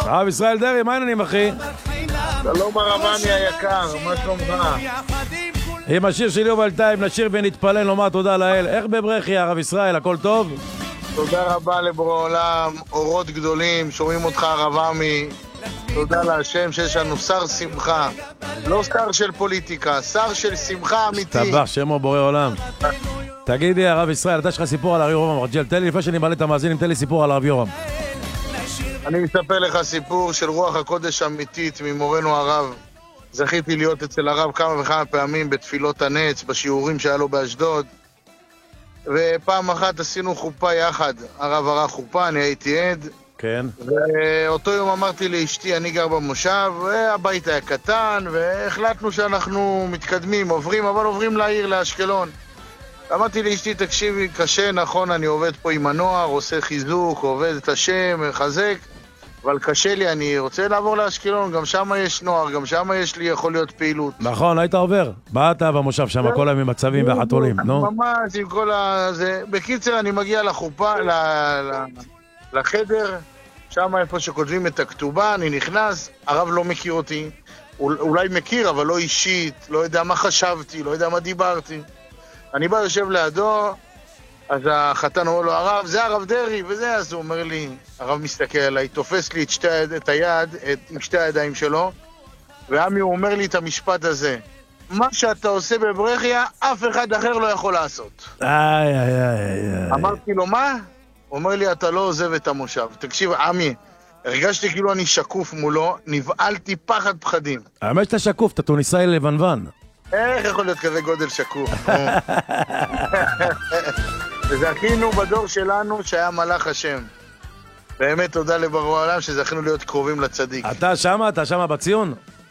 הרב ישראל דרעי, מה העניינים אחי? שלום הרבני היקר, מה שלומך? עם השיר של יובל טייב נשיר ונתפלל לומר תודה לאל. איך בברכי הרב ישראל, הכל טוב? תודה רבה לבורא עולם, אורות גדולים, שומעים אותך הרב עמי. תודה להשם שיש לנו שר שמחה, לא שר של פוליטיקה, שר של שמחה אמיתי. תבח שמו בורא עולם. תגידי הרב ישראל, אתה יש לך סיפור על הרב יורם ארג'ל, תן לי לפני שאני מעלה את המאזינים, תן לי סיפור על הרב יורם. אני מספר לך סיפור של רוח הקודש אמיתית ממורנו הרב. זכיתי להיות אצל הרב כמה וכמה פעמים בתפילות הנץ, בשיעורים שהיה לו באשדוד, ופעם אחת עשינו חופה יחד. הרב ערך חופה, אני הייתי עד. כן. ואותו יום אמרתי לאשתי, אני גר במושב, והבית היה קטן, והחלטנו שאנחנו מתקדמים, עוברים, אבל עוברים לעיר, לאשקלון. אמרתי לאשתי, תקשיבי, קשה, נכון, אני עובד פה עם הנוער, עושה חיזוק, עובד את השם, מחזק, אבל קשה לי, אני רוצה לעבור לאשקלון, גם שם יש נוער, גם שם יש לי יכול להיות פעילות. נכון, היית עובר. באת במושב שם, כל הימים מצבים והחתולים, נו? ממש, עם כל הזה. בקיצר, אני מגיע לחופה, לחדר, שם איפה שכותבים את הכתובה, אני נכנס, הרב לא מכיר אותי, אולי מכיר, אבל לא אישית, לא יודע מה חשבתי, לא יודע מה דיברתי. אני בא יושב לידו, אז החתן אומר לו, הרב, זה הרב דרעי, וזה, אז הוא אומר לי, הרב מסתכל עליי, תופס לי את היד, עם שתי הידיים שלו, ועמי הוא אומר לי את המשפט הזה, מה שאתה עושה בברכיה, אף אחד אחר לא יכול לעשות. אמרתי לו, מה? הוא אומר לי, אתה לא עוזב את המושב. תקשיב, עמי, הרגשתי כאילו אני שקוף מולו, נבעלתי פחד פחדים. האמת שאתה שקוף, אתה טוניסאי לבנוון. איך יכול להיות כזה גודל שקוף? וזכינו בדור שלנו שהיה מלאך השם. באמת תודה לבורא עולם שזכינו להיות קרובים לצדיק. אתה שמה בציון?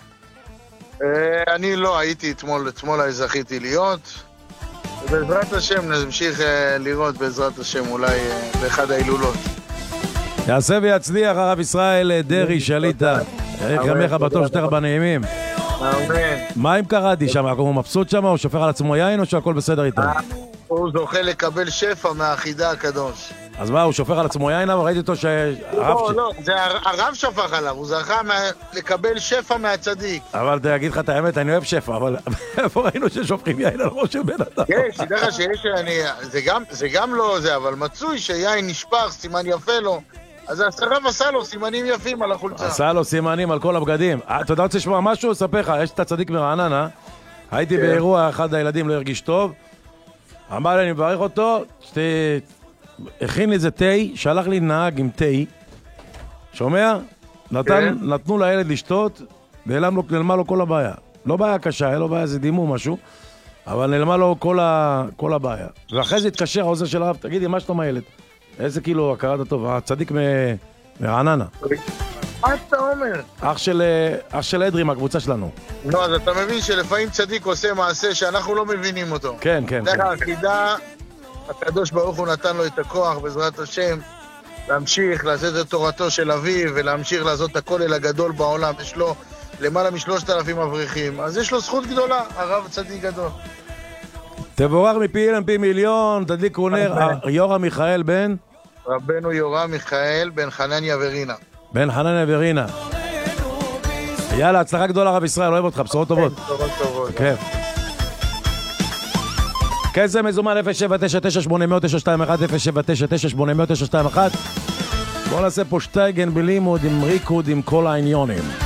אני לא, הייתי אתמול זכיתי להיות. ובעזרת השם נמשיך לראות בעזרת השם אולי באחד ההילולות. יעשה ויצליח הרב ישראל דרעי שליטה. יחמך בטוב שתך בנעימים. אמן. מה אם קראתי שם? הוא מבסוט שם? הוא שופר על עצמו יין או שהכל בסדר איתו? הוא זוכה לקבל שפע מהאחידה הקדוש. אז מה, הוא שופר על עצמו יין? ראיתי אותו לא, זה הרב שפך עליו, הוא זכה לקבל שפע מהצדיק. אבל תגיד לך את האמת, אני אוהב שפע, אבל איפה ראינו ששופכים יין על ראש של בן אדם? יש, תדע לך שיש, זה גם לא זה, אבל מצוי שיין נשפך, סימן יפה לו. אז הרב עשה לו סימנים יפים על החולצה. עשה לו סימנים על כל הבגדים. אתה יודע רוצה לשמוע משהו? אספר לך, יש את הצדיק מרעננה, הייתי באירוע, אחד הילדים לא הרגיש טוב, אמר לי, אני מברך אותו, הכין לי איזה תה, שלח לי נהג עם תה, שומע? נתנו לילד לשתות, נעלמה לו כל הבעיה. לא בעיה קשה, היה לו בעיה, זה דימו משהו, אבל נעלמה לו כל הבעיה. ואחרי זה התקשר העוזר של הרב, תגידי, מה שלום הילד? איזה כאילו הכרת הטוב, הצדיק מרעננה. מה אתה אומר? אח של אדרי מהקבוצה שלנו. לא, אז אתה מבין שלפעמים צדיק עושה מעשה שאנחנו לא מבינים אותו. כן, כן. דרך האחידה, הקדוש ברוך הוא נתן לו את הכוח בעזרת השם להמשיך לעשות את תורתו של אביו ולהמשיך לעשות את הכולל הגדול בעולם. יש לו למעלה מ3,000 אברכים, אז יש לו זכות גדולה, הרב צדיק גדול. תבורך מפי אילן פי מיליון, תדליקו נר, יורם מיכאל בן? רבנו יורם מיכאל בן חנניה ורינה. בן חנניה ורינה. יאללה, הצלחה גדולה רב ישראל, אוהב אותך, בשורות טובות. בשורות טובות. כיף. כסף מזומן 079-800-921, 079-921. בואו נעשה פה שטייגן בלימוד עם ריקוד עם כל העניונים.